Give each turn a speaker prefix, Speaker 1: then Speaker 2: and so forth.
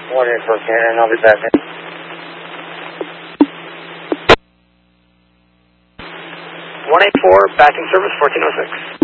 Speaker 1: Morning for Cannon, I'll be back.
Speaker 2: 184, back in service, 1406.